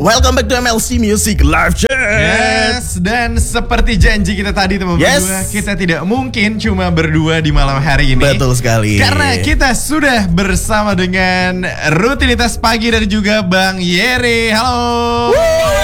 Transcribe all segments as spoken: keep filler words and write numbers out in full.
Welcome back to M L C Music Live Chat. Yes, dan seperti janji kita tadi teman Yes. berdua, kita tidak mungkin cuma berdua di malam hari ini. Betul sekali. Karena kita sudah bersama dengan rutinitas pagi dan juga Bang Yeri. Halo.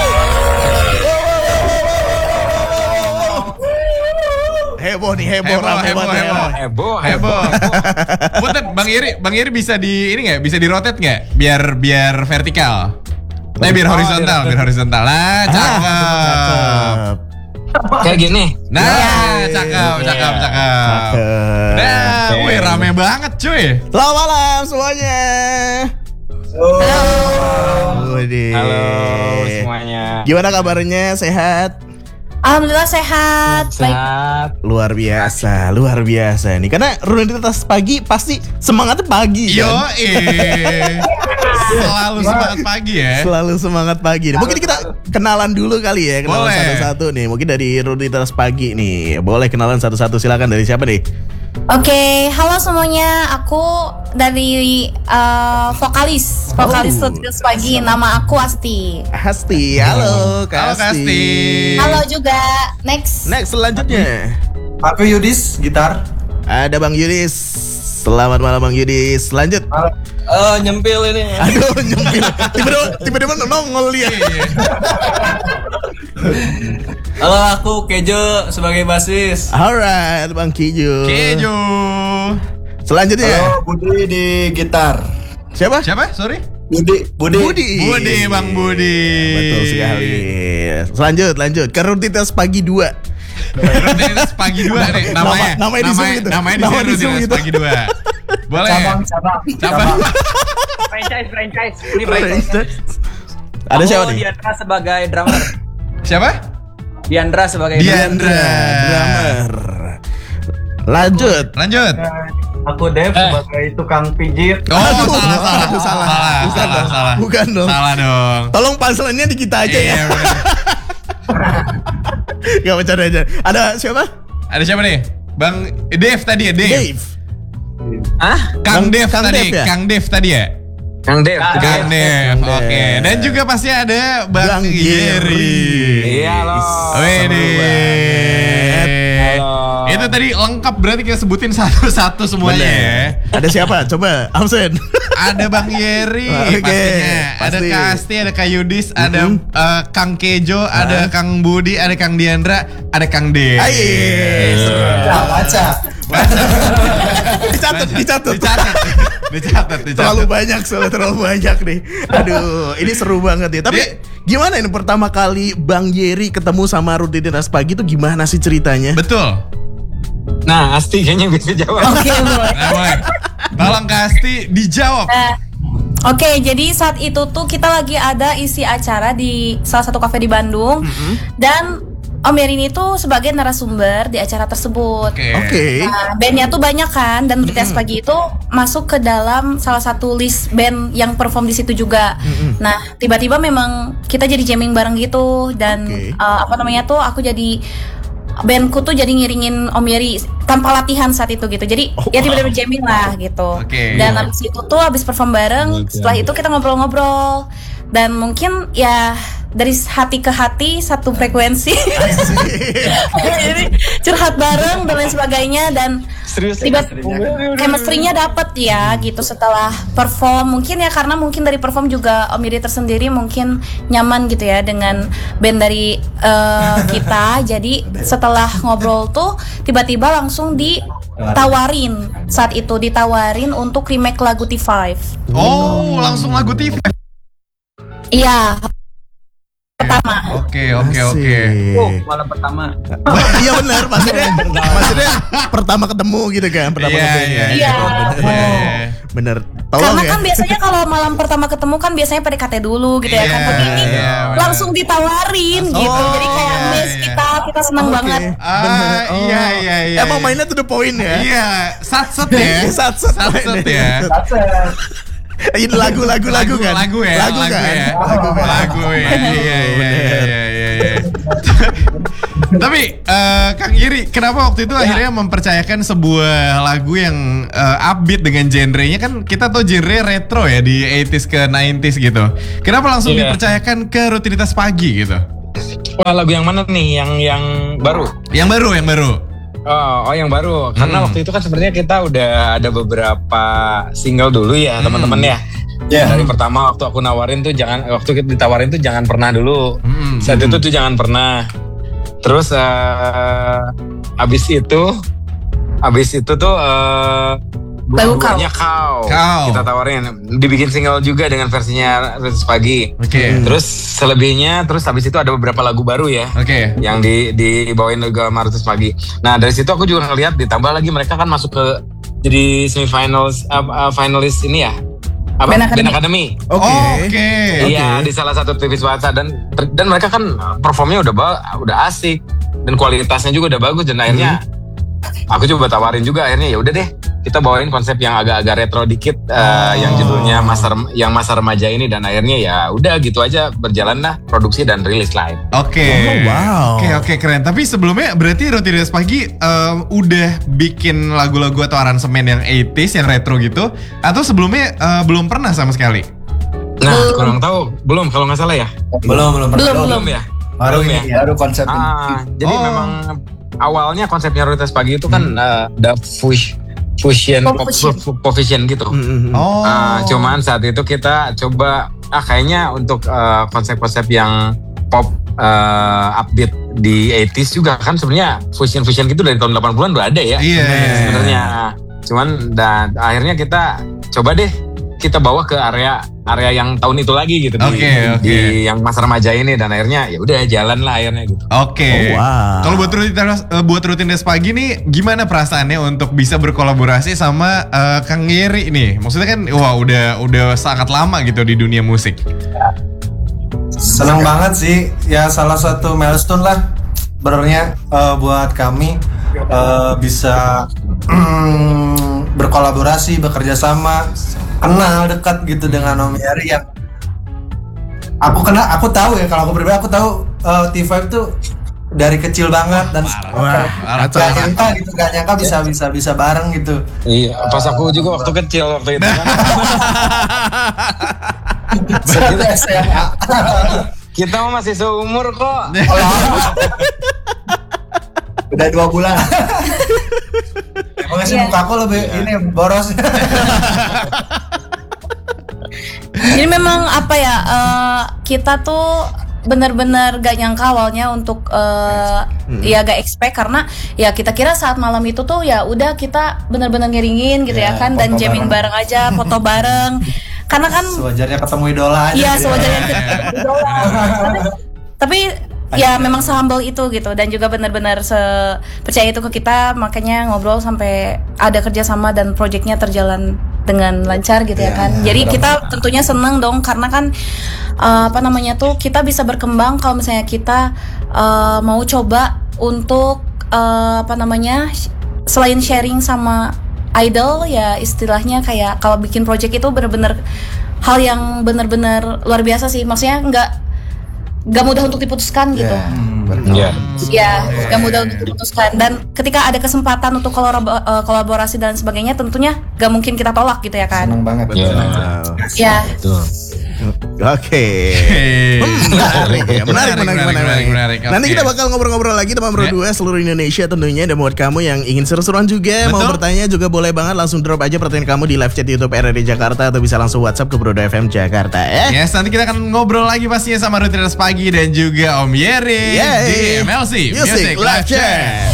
Heboh nih, heboh, Heboh, rame heboh, banget ya. heboh. Heboh, Heboh. Butet, Bang Yeri, Bang Yeri bisa di ini nggak? Bisa di rotate nggak? Biar biar vertikal. Nah, biar horizontal, biar horizontal. Nah, cakep. Cakep. Kayak gini. Nah, cakep, cakep, cakep. Cakep. Nah, wih rame banget cuy. Selamat malam semuanya. Halo. Widih. Halo semuanya. Gimana kabarnya? Sehat? Alhamdulillah sehat. Baik. Sehat. Luar biasa, luar biasa nih. Karena rutinitas pagi pasti semangatnya pagi Yo, kan? eh. Selalu semangat pagi ya. Selalu semangat pagi nih. Mungkin kita kenalan dulu kali ya, kenalan Boleh. satu-satu nih. Mungkin dari rutinitas pagi nih. Boleh kenalan satu-satu, silakan. Dari siapa nih? Oke, halo semuanya. Aku dari uh, vokalis, vokalis Oh. Rutinitas Pagi. Nama aku Asti. Asti, halo Kak Halo, Kak Asti. Asti. Halo juga. Next. Next selanjutnya Aku Yudis, gitar. ada Bang Yudis. Selamat malam Bang Yudis. Lanjut. Oh, nyempil ini. Aduh nyempil. Tiba-tiba tiba-tiba nongol dia. Iya. Halo, aku Kejo sebagai basis. Alright Bang Kijo. Kejo. Selanjutnya Halo, Budi di gitar. siapa? Siapa? Sorry. Budi, Budi. Budi. Budi, Bang Budi. Betul sekali. Lanjut, lanjut ke rutinitas pagi dua. Rutinitas pagi dua nih namanya. Nama- namanya di Zoom gitu. Namanya di Nama sini di Zoom rutinitas gitu. pagi dua. Boleh. Cabang, cabang, Cabang. franchise franchise ini franchise Ada siapa nih? Diandra sebagai drummer Siapa? Diandra sebagai Diandra. Drummer. Lanjut. Lanjut. Aku Dev sebagai tukang pijit. Oh, Aduh, salah, salah, aduh, salah. salah, Bukan salah, dong. salah. Bukan dong. Salah dong. Tolong punchline-nya di kita aja Iya, ya. bener. Gak bercanda aja. Ada siapa? Ada siapa nih? Bang Dev tadi ya, Dev. Dave. Hah? Kang Bang- Dev Kang tadi, Dev ya? Kang Dev tadi ya? Kang Dev. Kang Kang Dev, Kang oke. Dev. Dan juga pasti ada Bang, Bang Yeri. Yeri. Iya, loh. Wede. Halo. Itu tadi lengkap berarti kita sebutin satu-satu semuanya ya. Bener. Ada siapa? Coba absen. Ada Bang Yeri Oke, pastinya. Ada pasti. Kak Asti, ada Kak Yudis, ada Mhm. eh, Kang Kejo, ada Kang Budi, ada Kang Diandra, ada Kang Dev. Ayo. Baca, baca. Dicatat, dicatat. Dicatat. Dicatat, dicatat. Terlalu banyak soalnya terlalu banyak nih. Aduh, ini seru banget ya. Tapi Dia- gimana ini pertama kali Bang Yeri ketemu sama rutinitas pagi itu gimana sih ceritanya? Betul. Nah, Asti kayaknya bisa jawab. Oke, boleh. Nah, boleh. Tolong Kak Asti dijawab. Eh, Oke, jadi saat itu tuh kita lagi ada isi acara di salah satu kafe di Bandung. Dan Om Yeri ini tuh sebagai narasumber di acara tersebut. Oke. Oke. Nah, bandnya tuh banyak kan, dan Rutinitas Pagi itu masuk ke dalam salah satu list band yang perform di situ juga. Nah, tiba-tiba memang kita jadi jamming bareng gitu, dan Oke. uh, apa namanya tuh aku jadi bandku tuh jadi ngiringin Om Yeri tanpa latihan saat itu gitu. Jadi Oh, ya tiba-tiba jamming lah gitu. Oke. Dan habis itu tuh habis perform bareng, setelah itu kita ngobrol-ngobrol, dan mungkin ya dari hati ke hati satu frekuensi. Jadi curhat bareng dan lain sebagainya, dan Serius. tiba chemistry-nya dapet ya gitu setelah perform. Mungkin ya karena mungkin dari perform juga Om Yeri tersendiri mungkin nyaman gitu ya dengan band dari eh, kita. Jadi setelah ngobrol tuh tiba-tiba langsung ditawarin, saat itu ditawarin untuk remake lagu T lima. Oh, langsung lagu T V. Iya, pertama. Oke, oke, oke. oh malam pertama Iya benar, maksudnya maksudnya pertama ketemu gitu kan, pertama Iya, ketemu. iya, iya. Bener. Bener. Tolong Karena ya. kan biasanya kalau malam pertama ketemu kan biasanya P D K T dulu gitu ya kan. Iya, Tapi ini iya, benar. langsung ditawarin gitu. Jadi kayak iya, miss iya. kita, kita senang Oke. banget. Ah, iya, iya, iya. Emang iya. mainnya to the point ya. Iya, sat-set ya. Sat-set Sat-set mainnya. ya. Baca. Ini lagu lagu lagu kan. Lagu ya, Lagu lagu kan. ya. Lagu kan. Lagu ya. Iya, iya, iya, Bener. iya, iya, iya. Tapi eh, Kang Iri, kenapa waktu itu akhirnya mempercayakan sebuah lagu yang eh, upbeat dengan genrenya, kan kita tahu genre retro ya di eighties ke nineties gitu. Kenapa langsung Iya. dipercayakan ke rutinitas pagi gitu? Wah, lagu yang mana nih? Yang yang baru? Yang baru, yang baru. Oh, oh yang baru. Karena Hmm. waktu itu kan sebenarnya kita udah ada beberapa single dulu ya, teman-teman ya. Ya. Dari pertama waktu aku nawarin tuh jangan, waktu kita ditawarin tuh jangan pernah dulu. Hmm. Saat itu tuh jangan pernah. Terus eh abis itu, abis itu tuh eh Lagu Kau. dua-duanya kau. Kau. Kita tawarin, dibikin single juga dengan versinya Rutinitas Pagi. Oke. Terus selebihnya, terus habis itu ada beberapa lagu baru ya. Oke. Yang di dibawain juga sama Rutinitas Pagi. Nah dari situ aku juga ngeliat, ditambah lagi mereka kan masuk ke jadi semifinals, uh, uh, finalis ini ya, apa? Band Academy. Band Academy. Oke. Oke. Iya, di salah satu T V swasta, dan ter- dan mereka kan performnya udah ba- udah asik dan kualitasnya juga udah bagus, dan akhirnya aku coba tawarin juga, akhirnya ya udah deh kita bawain konsep yang agak-agak retro dikit, uh, yang judulnya masa Rem- yang masa remaja ini, dan akhirnya ya udah gitu aja berjalan lah produksi dan rilis live. Oke. Oh, wow. Oke, oke, keren. Tapi sebelumnya berarti Rutinitas Pagi em, udah bikin lagu-lagu atau aransemen yang eighties, yang retro gitu, atau sebelumnya eh, belum pernah sama sekali? Nah, kurang tahu, belum kalau nggak salah ya. Belum, belum pernah. Belum, Belum ya. Baru Belum ini, baru konsep ini. Ah, jadi Oh. memang awalnya konsepnya Rutinitas Pagi itu kan uh, the fush, fusion, Pop pop, fusion. pop- pop fusion gitu. Mm-mm. Oh. Ah, cuman saat itu kita coba, ah kayaknya untuk uh, konsep-konsep yang pop uh, upbeat di eighties juga kan sebenarnya fusion-fusion gitu dari tahun delapan puluhan udah ada ya. Iya, iya, Sebenarnya. Cuman dan akhirnya kita coba deh kita bawa ke area area yang tahun itu lagi gitu, di, Oke, oke. di yang masa remaja ini, dan akhirnya ya udah jalan lah akhirnya gitu. Oke. Oh, wow. Kalau buat rutinitas eh, buat rutinitas pagi nih, gimana perasaannya untuk bisa berkolaborasi sama eh, Kang Iri nih? Maksudnya kan, wah udah udah sangat lama gitu di dunia musik. Senang banget sih, ya salah satu milestone lah sebenarnya eh, buat kami eh, bisa mm, berkolaborasi, bekerja sama, kenal dekat gitu dengan Om Yari yang aku kenal, aku tahu ya, kalau aku pribadi aku tahu eh, T lima tuh dari kecil banget, dan Wah, gak nyangka gitu, gak nyangka bisa bisa bisa bareng gitu. Iya, pas aku juga waktu kecil waktu itu kan. Kita S M A. Kita mah masih seumur kok. Udah dua bulan. Emang sih Iya. muka aku lebih ini boros. Jadi memang apa ya, eh, kita tuh benar-benar gak nyangka awalnya untuk eh, ya gak expect, karena ya kita kira saat malam itu tuh ya udah kita benar-benar ngiringin gitu ya, Ya, kan, dan foto jamming bareng. bareng. aja, foto bareng, karena kan Sewajarnya ketemu idola aja. iya gitu. sewajarnya kita idola. Tapi- tapi ya memang sehumble itu gitu, dan juga benar-benar se- percaya itu ke kita, makanya ngobrol sampai ada kerjasama dan proyeknya terjalan dengan lancar gitu ya, Iya, kan. iya, Jadi benar. kita tentunya seneng dong, karena kan uh, apa namanya tuh, kita bisa berkembang kalau misalnya kita uh, mau coba untuk uh, apa namanya, selain sharing sama idol ya, istilahnya kayak kalau bikin project itu bener-bener hal yang bener-bener luar biasa sih, maksudnya nggak nggak mudah untuk diputuskan gitu. Iya. Ya, gak mudah untuk diputuskan, dan ketika ada kesempatan untuk kolab- uh, kolaborasi dan sebagainya, tentunya gak mungkin kita tolak gitu ya kan. Seneng banget. Iya. Ya, Betul. Oke. Hey. Menarik ya, menarik, menarik, menarik, menarik. Nanti Oke. kita bakal ngobrol-ngobrol lagi teman Pro Ya. dua seluruh Indonesia tentunya. Dan buat kamu yang ingin seru-seruan juga, mau Betul. bertanya juga boleh banget, langsung drop aja pertanyaan kamu di live chat YouTube R R D Jakarta, atau bisa langsung WhatsApp ke Pro dua F M Jakarta ya. Yes, nanti kita akan ngobrol lagi pastinya sama Rutinitas Pagi dan juga Om Yeri Yeay. di M L C Music Live Chat.